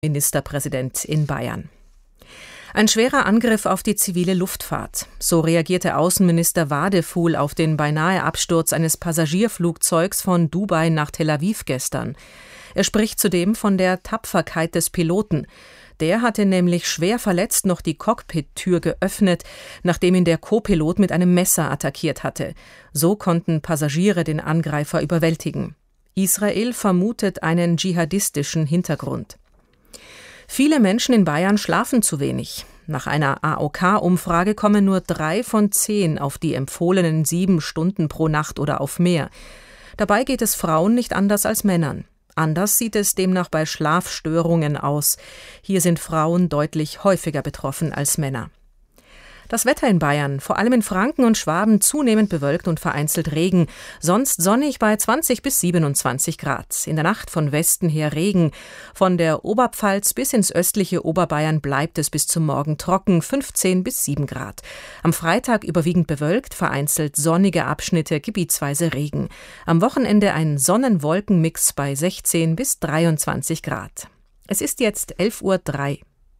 Ministerpräsident in Bayern. Ein schwerer Angriff auf die zivile Luftfahrt. So reagierte Außenminister Wadefuhl auf den beinahe Absturz eines Passagierflugzeugs von Dubai nach Tel Aviv gestern. Er spricht zudem von der Tapferkeit des Piloten. Der hatte nämlich schwer verletzt noch die Cockpit-Tür geöffnet, nachdem ihn der Co-Pilot mit einem Messer attackiert hatte. So konnten Passagiere den Angreifer überwältigen. Israel vermutet einen dschihadistischen Hintergrund. Viele Menschen in Bayern schlafen zu wenig. Nach einer AOK-Umfrage kommen nur 3 von 10 auf die empfohlenen 7 Stunden pro Nacht oder auf mehr. Dabei geht es Frauen nicht anders als Männern. Anders sieht es demnach bei Schlafstörungen aus. Hier sind Frauen deutlich häufiger betroffen als Männer. Das Wetter in Bayern, vor allem in Franken und Schwaben, zunehmend bewölkt und vereinzelt Regen, sonst sonnig bei 20 bis 27 Grad. In der Nacht von Westen her Regen. Von der Oberpfalz bis ins östliche Oberbayern bleibt es bis zum Morgen trocken, 15 bis 7 Grad. Am Freitag überwiegend bewölkt, vereinzelt sonnige Abschnitte, gebietsweise Regen. Am Wochenende ein Sonnen-Wolken-Mix bei 16 bis 23 Grad. Es ist jetzt 11:03 Uhr.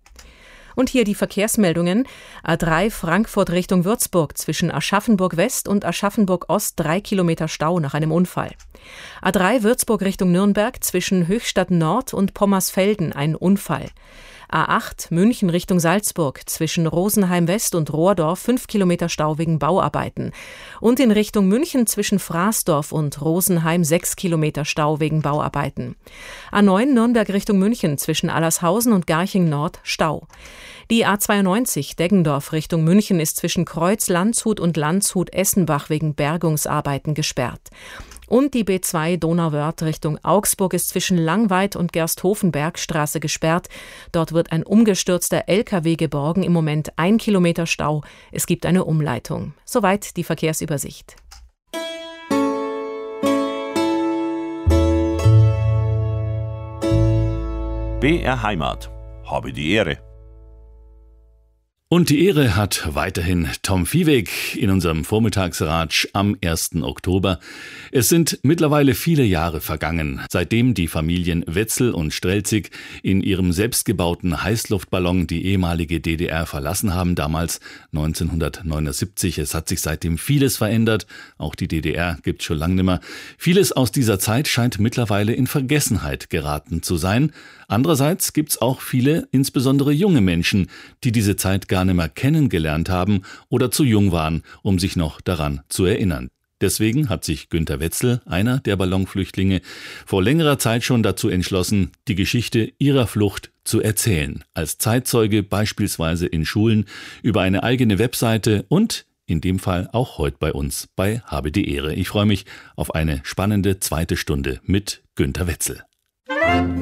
Und hier die Verkehrsmeldungen. A3 Frankfurt Richtung Würzburg zwischen Aschaffenburg West und Aschaffenburg Ost 3 Kilometer Stau nach einem Unfall. A3 Würzburg Richtung Nürnberg zwischen Höchstadt Nord und Pommersfelden ein Unfall. A8 München Richtung Salzburg zwischen Rosenheim West und Rohrdorf 5 Kilometer Stau wegen Bauarbeiten. Und in Richtung München zwischen Fraßdorf und Rosenheim 6 Kilometer Stau wegen Bauarbeiten. A9 Nürnberg Richtung München zwischen Allershausen und Garching Nord Stau. Die A92 Deggendorf Richtung München ist zwischen Kreuz Landshut und Landshut-Essenbach wegen Bergungsarbeiten gesperrt. Und die B2 Donauwörth Richtung Augsburg ist zwischen Langweid und Gersthofen-Bergstraße gesperrt. Dort wird ein umgestürzter LKW geborgen. Im Moment 1 Kilometer Stau. Es gibt eine Umleitung. Soweit die Verkehrsübersicht. BR Heimat. Habe die Ehre. Und die Ehre hat weiterhin Tom Viehweg in unserem Vormittagsratsch am 1. Oktober. Es sind mittlerweile viele Jahre vergangen, seitdem die Familien Wetzel und Strelzig in ihrem selbstgebauten Heißluftballon die ehemalige DDR verlassen haben, damals 1979. Es hat sich seitdem vieles verändert, auch die DDR gibt's schon lange nicht mehr. Vieles aus dieser Zeit scheint mittlerweile in Vergessenheit geraten zu sein. Andererseits gibt's auch viele, insbesondere junge Menschen, die diese Zeit gar nicht mehr kennengelernt haben oder zu jung waren, um sich noch daran zu erinnern. Deswegen hat sich Günter Wetzel, einer der Ballonflüchtlinge, vor längerer Zeit schon dazu entschlossen, die Geschichte ihrer Flucht zu erzählen. Als Zeitzeuge beispielsweise in Schulen, über eine eigene Webseite und in dem Fall auch heute bei uns bei Habe die Ehre. Ich freue mich auf eine spannende zweite Stunde mit Günter Wetzel.